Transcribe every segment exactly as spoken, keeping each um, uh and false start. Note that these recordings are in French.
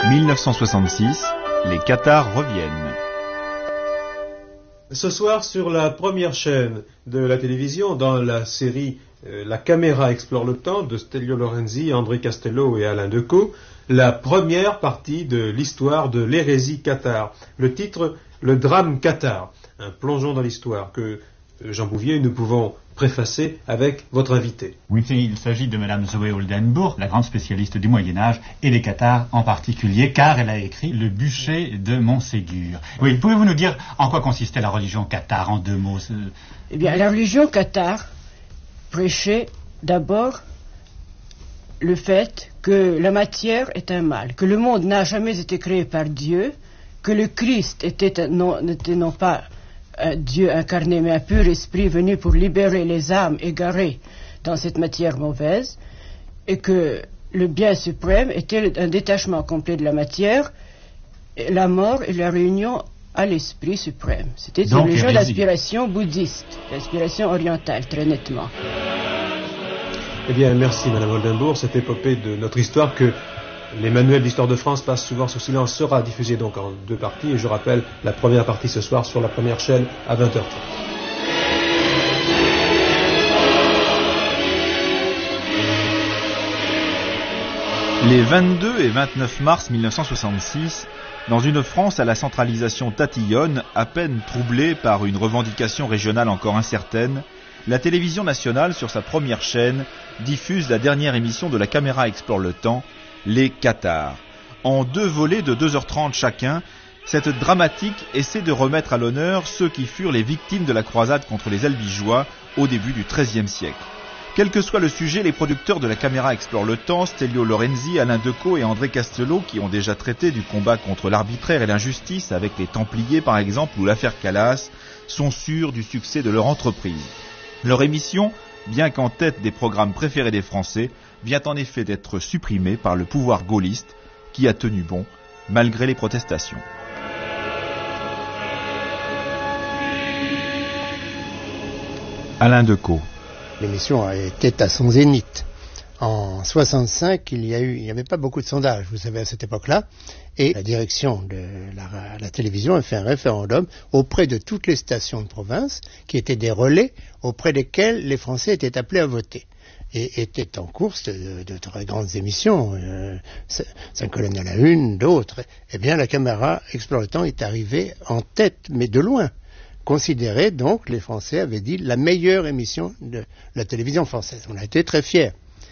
mille neuf cent soixante-six, les Cathares reviennent. Ce soir, sur la première chaîne de la télévision, dans la série euh, La caméra explore le temps de Stelio Lorenzi, André Castello et Alain Decaux, la première partie de l'histoire de l'hérésie cathare. Le titre, Le drame cathare, un plongeon dans l'histoire que euh, Jean Bouvier, nous pouvons préfacer avec votre invité. Oui, il s'agit de Madame Zoé Oldenbourg, la grande spécialiste du Moyen-Âge et des Cathares en particulier, car elle a écrit Le bûcher de Montségur. Oui, pouvez-vous nous dire en quoi consistait la religion cathare en deux mots? Eh bien, la religion cathare prêchait d'abord le fait que la matière est un mal, que le monde n'a jamais été créé par Dieu, que le Christ était non, n'était non pas un Dieu incarné, mais un pur esprit venu pour libérer les âmes égarées dans cette matière mauvaise, et que le bien suprême était un détachement complet de la matière, et la mort et la réunion à l'esprit suprême. C'était une religion d'inspiration bouddhiste, d'inspiration orientale, très nettement. Eh bien, merci Madame Oldenbourg. Cette épopée de notre histoire que les manuels d'histoire de France passent souvent sous silence sera diffusée donc en deux parties. Et je rappelle la première partie ce soir sur la première chaîne à vingt heures trente. Les vingt-deux et vingt-neuf mars mille neuf cent soixante-six, dans une France à la centralisation tatillonne, à peine troublée par une revendication régionale encore incertaine, la télévision nationale, sur sa première chaîne, diffuse la dernière émission de La caméra explore le temps, Les Cathares. En deux volets de deux heures trente chacun, cette dramatique essaie de remettre à l'honneur ceux qui furent les victimes de la croisade contre les Albigeois au début du treizième siècle. Quel que soit le sujet, les producteurs de La caméra explore le temps, Stelio Lorenzi, Alain Decaux et André Castello, qui ont déjà traité du combat contre l'arbitraire et l'injustice avec les Templiers par exemple ou l'affaire Calas, sont sûrs du succès de leur entreprise. Leur émission, bien qu'en tête des programmes préférés des Français, vient en effet d'être supprimée par le pouvoir gaulliste qui a tenu bon malgré les protestations. Alain Decaux. L'émission était à son zénith. En soixante-cinq, il y a eu, il n'y avait pas beaucoup de sondages, vous savez, à cette époque-là, et la direction de la, la télévision a fait un référendum auprès de toutes les stations de province, qui étaient des relais auprès desquels les Français étaient appelés à voter. Et étaient en course de, de très grandes émissions, euh, cinq colonnes à la une, d'autres. Eh bien, La caméra explore le temps est arrivée en tête, mais de loin. Considérée, donc, les Français avaient dit, la meilleure émission de la télévision française. On a été très fiers.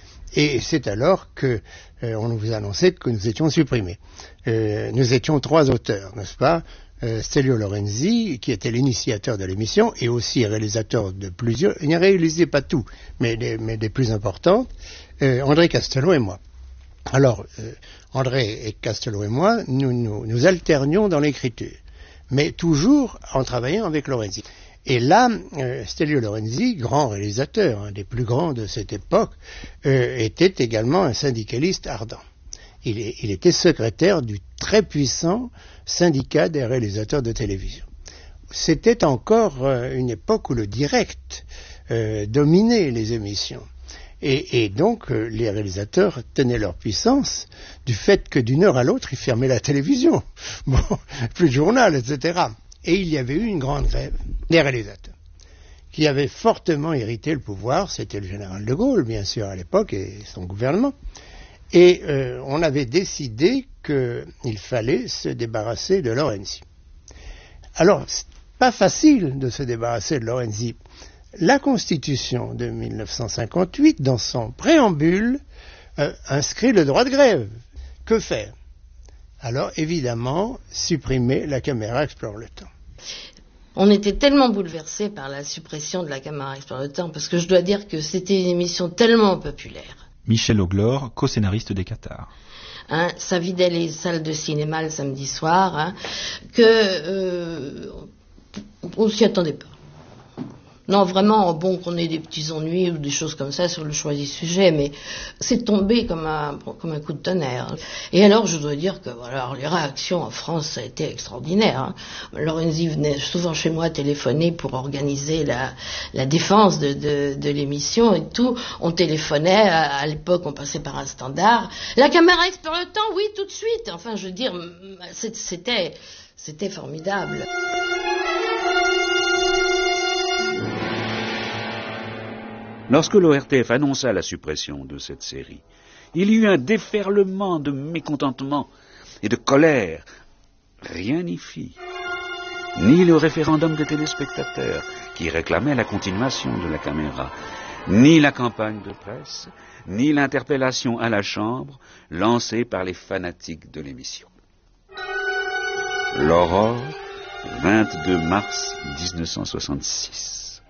Et c'est alors que euh, on nous annonçait que nous étions supprimés. Euh, nous étions trois auteurs, n'est-ce pas? euh, Stelio Lorenzi, qui était l'initiateur de l'émission, et aussi réalisateur de plusieurs, il n'y a réalisé pas tout, mais des, mais des plus importantes, euh, André Castello et moi. Alors, euh, André et Castello et moi, nous, nous, nous alternions dans l'écriture, mais toujours en travaillant avec Lorenzi. Et là, euh, Stelio Lorenzi, grand réalisateur, un des plus grands de cette époque, euh, était également un syndicaliste ardent. Il, est, il était secrétaire du très puissant syndicat des réalisateurs de télévision. C'était encore euh, une époque où le direct euh, dominait les émissions. Et, et donc, euh, les réalisateurs tenaient leur puissance du fait que d'une heure à l'autre, ils fermaient la télévision. Bon, plus de journal, et cetera. Et il y avait eu une grande grève des réalisateurs, qui avait fortement irrité le pouvoir. C'était le général de Gaulle, bien sûr, à l'époque, et son gouvernement. Et euh, on avait décidé qu'il fallait se débarrasser de Lorenzi. Alors, c'est pas facile de se débarrasser de Lorenzi. La Constitution de mille neuf cent cinquante-huit, dans son préambule, euh, inscrit le droit de grève. Que faire? Alors, évidemment, supprimer La caméra explore le temps. On était tellement bouleversés par la suppression de La caméra explore le temps, parce que je dois dire que c'était une émission tellement populaire. Michel Auglore, co-scénariste des Cathares. Hein, ça vidait les salles de cinéma le samedi soir, hein, que euh, on s'y attendait pas. Non, vraiment, bon, qu'on ait des petits ennuis ou des choses comme ça sur le choix du sujet, mais c'est tombé comme un, comme un coup de tonnerre. Et alors, je dois dire que, voilà, alors, les réactions en France, ça a été extraordinaire. Hein. Lorenzi venait souvent chez moi téléphoner pour organiser la, la défense de, de, de l'émission et tout. On téléphonait, à, à l'époque, on passait par un standard. La caméra explore le temps, oui, tout de suite. Enfin, je veux dire, c'était, c'était formidable. Lorsque l'O R T F annonça la suppression de cette série, il y eut un déferlement de mécontentement et de colère. Rien n'y fit. Ni le référendum des téléspectateurs, qui réclamait la continuation de la caméra, ni la campagne de presse, ni l'interpellation à la Chambre lancée par les fanatiques de l'émission. L'Aurore, vingt-deux mars mille neuf cent soixante-six.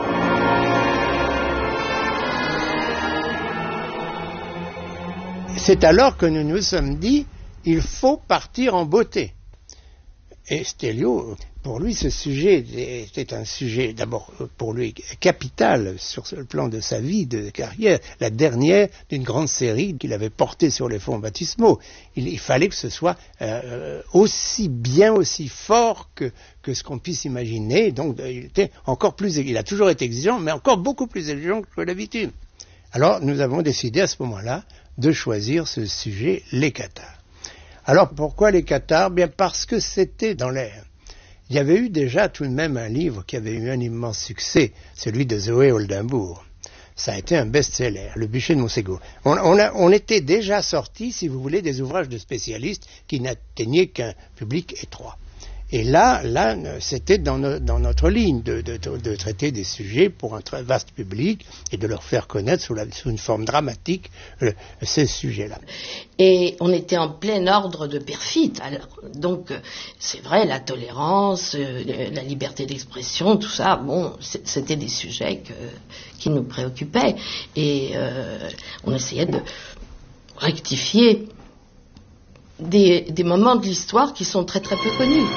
C'est alors que nous nous sommes dit, il faut partir en beauté. Et Stelio, pour lui, ce sujet était un sujet, d'abord pour lui, capital sur le plan de sa vie, de carrière, la dernière d'une grande série qu'il avait portée sur les fonds baptismaux. Il, il fallait que ce soit euh, aussi bien, aussi fort que, que ce qu'on puisse imaginer. Donc, il était encore plus, il a toujours été exigeant, mais encore beaucoup plus exigeant que d'habitude. Alors, nous avons décidé à ce moment-là de choisir ce sujet, les cathares. Alors, pourquoi les cathares? Bien, parce que c'était dans l'air. Il y avait eu déjà tout de même un livre qui avait eu un immense succès, celui de Zoé Oldenbourg. Ça a été un best-seller, Le bûcher de Montségur. On, on, a, on était déjà sortis, si vous voulez, des ouvrages de spécialistes qui n'atteignaient qu'un public étroit. Et là, là, c'était dans, no, dans notre ligne de, de, de traiter des sujets pour un très vaste public et de leur faire connaître sous, la, sous une forme dramatique le, ces sujets-là. Et on était en plein ordre de perfide. Alors, donc, c'est vrai, la tolérance, la liberté d'expression, tout ça, bon, c'était des sujets que, qui nous préoccupaient. Et euh, on essayait de rectifier Des, des moments de l'histoire qui sont très très peu connus.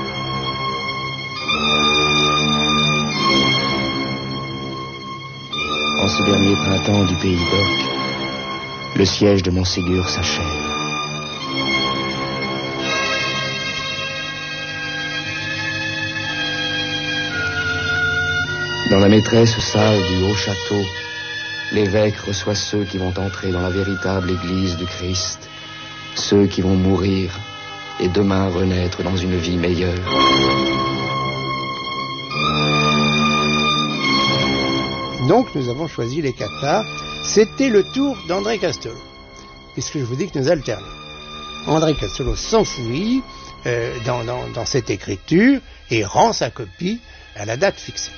En ce dernier printemps du pays d'Oc, le siège de Montségur s'achève. Dans la maîtresse salle du haut château, l'évêque reçoit ceux qui vont entrer dans la véritable église du Christ, ceux qui vont mourir et demain renaître dans une vie meilleure. Donc nous avons choisi les cathares. C'était le tour d'André Castelot, puisque je vous dis que nous alternons. André Castelot s'enfouit euh, dans, dans, dans cette écriture et rend sa copie à la date fixée.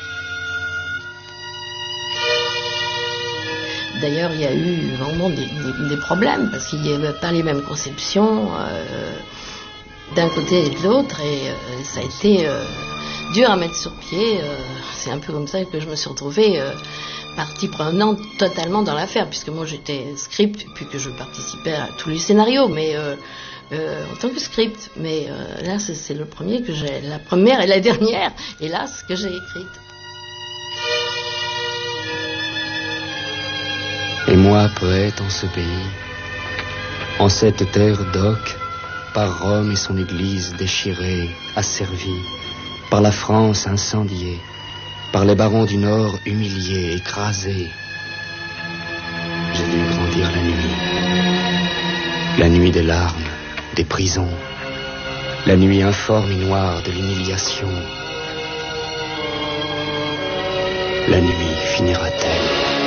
D'ailleurs, il y a eu vraiment des, des, des problèmes, parce qu'il n'y avait pas les mêmes conceptions euh, d'un côté et de l'autre, et euh, ça a été euh, dur à mettre sur pied. Euh, c'est un peu comme ça que je me suis retrouvée euh, partie prenante totalement dans l'affaire, puisque moi j'étais script, puis que je participais à tous les scénarios, mais euh, euh, en tant que script. Mais euh, là, c'est, c'est le premier que j'ai, la première et la dernière, hélas, que j'ai écrite. Et moi, poète en ce pays, en cette terre d'Oc, par Rome et son église déchirée, asservie, par la France incendiée, par les barons du Nord humiliés, écrasés, j'ai vu grandir la nuit. La nuit des larmes, des prisons, la nuit informe et noire de l'humiliation. La nuit finira-t-elle?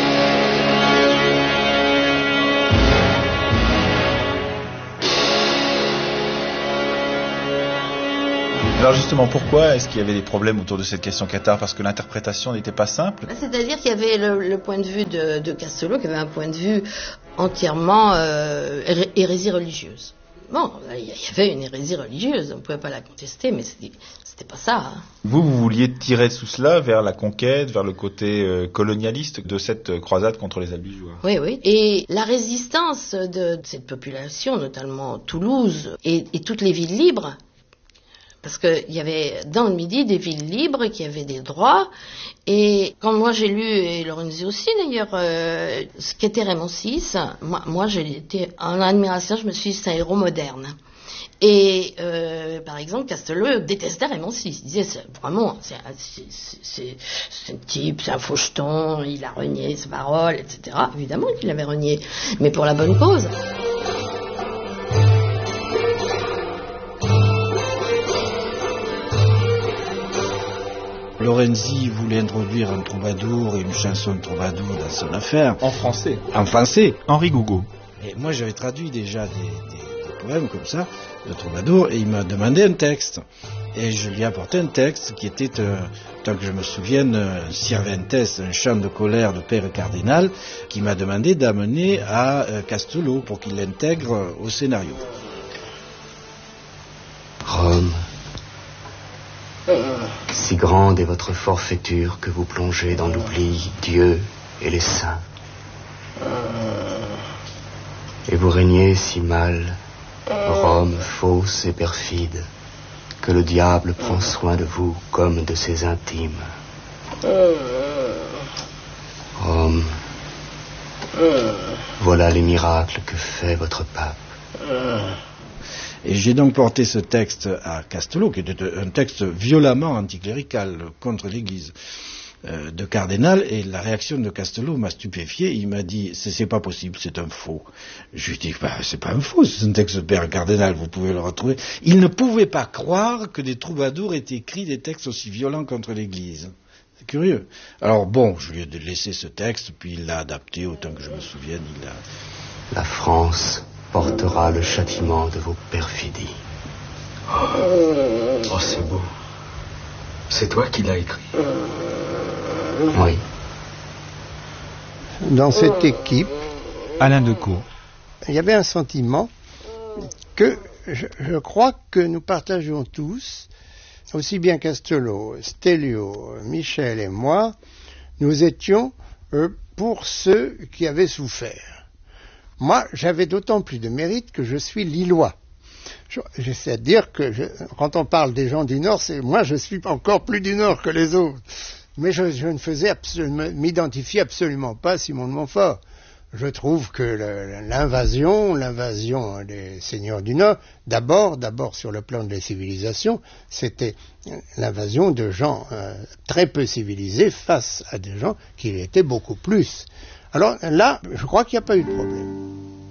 Alors justement, pourquoi est-ce qu'il y avait des problèmes autour de cette question cathare? Parce que l'interprétation n'était pas simple? C'est-à-dire qu'il y avait le, le point de vue de, de Castelot, qui avait un point de vue entièrement euh, hérésie religieuse. Bon, il y avait une hérésie religieuse, on ne pouvait pas la contester, mais c'était, c'était pas ça. Hein. Vous, vous vouliez tirer tout cela vers la conquête, vers le côté euh, colonialiste de cette croisade contre les albigeois. Oui, oui. Et la résistance de cette population, notamment Toulouse et, et toutes les villes libres, Parce qu'il y avait dans le Midi des villes libres qui avaient des droits. Et quand moi j'ai lu, et Lorenzi aussi d'ailleurs, euh, ce qu'était Raymond six, moi, moi j'ai été en admiration, je me suis dit c'est un héros moderne. Et euh, par exemple, Casteleu détestait Raymond six. Il disait c'est, vraiment, c'est, c'est, c'est, c'est un type, c'est un faucheton, il a renié ses paroles, et cetera. Évidemment qu'il avait renié, mais pour la bonne cause. Lorenzi voulait introduire un troubadour et une chanson de troubadour dans son affaire. En français. En français. Henri Gougaud. Et moi, j'avais traduit déjà des, des, des poèmes comme ça, de troubadour, et il m'a demandé un texte. Et je lui ai apporté un texte qui était, euh, tant que je me souvienne, un Cervantes, un chant de colère de Père Cardinal, qui m'a demandé d'amener à euh, Castelot pour qu'il l'intègre euh, au scénario. Rome, si grande est votre forfaiture que vous plongez dans l'oubli Dieu et les saints. Et vous régnez si mal, Rome fausse et perfide, que le diable prend soin de vous comme de ses intimes. Rome, voilà les miracles que fait votre pape. Et j'ai donc porté ce texte à Castelot, qui était un texte violemment anticlérical contre l'Église euh, de Cardinal, et la réaction de Castelot m'a stupéfié. Il m'a dit c'est, c'est pas possible, c'est un faux. Je lui ai dit bah, c'est pas un faux, c'est un texte de Père Cardinal, vous pouvez le retrouver. Il ne pouvait pas croire que des troubadours aient écrit des textes aussi violents contre l'Église. C'est curieux. Alors bon, je lui ai laissé ce texte, puis il l'a adapté autant que je me souvienne. Il a... La France portera le châtiment de vos perfidies. Oh, c'est beau. C'est toi qui l'as écrit. Oui. Dans cette équipe, Alain Decaux. il y avait un sentiment que je, je crois que nous partageons tous, aussi bien Castelot, Stelio, Michel et moi, nous étions euh, pour ceux qui avaient souffert. Moi, j'avais d'autant plus de mérite que je suis lillois. J'essaie de dire que je, quand on parle des gens du Nord, c'est moi je suis encore plus du Nord que les autres. Mais je, je ne faisais absolument, m'identifiais absolument pas à Simon de Montfort. Je trouve que le, l'invasion, l'invasion des seigneurs du Nord, d'abord, d'abord sur le plan de la civilisation, c'était l'invasion de gens euh, très peu civilisés face à des gens qui l'étaient beaucoup plus. Alors là, je crois qu'il n'y a pas eu de problème.